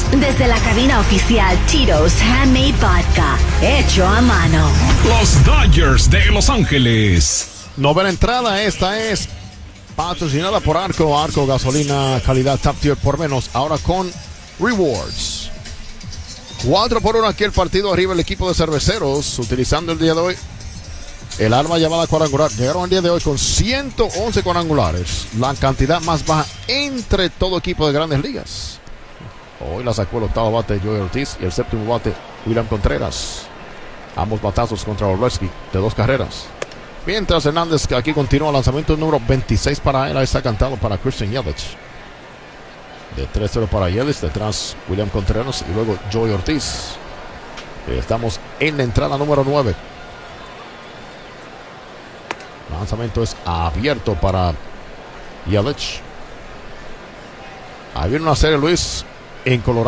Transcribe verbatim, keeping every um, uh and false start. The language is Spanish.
Desde la cabina oficial Tito's Handmade Vodka, hecho a mano. Los Dodgers de Los Ángeles. Novena entrada, esta es patrocinada por Arco. Arco, gasolina, calidad top tier por menos. Ahora con Rewards. cuatro por uno aquí el partido arriba el equipo de cerveceros. Utilizando el día de hoy el arma llamada cuadrangular. Llegaron el día de hoy con ciento once cuadrangulares. La cantidad más baja entre todo equipo de grandes ligas. Hoy la sacó el octavo bate Joey Ortiz y el séptimo bate William Contreras. Ambos batazos contra Orlowski de dos carreras. Mientras Hernández que aquí continúa lanzamiento número veintiséis para él. Ahí está cantado para Christian Yelich. De tres cero para Yelich. Detrás William Contreras y luego Joey Ortiz. Estamos en la entrada número nueve. Lanzamiento es abierto para Yelich. Ahí viene una serie, Luis, en Colorado.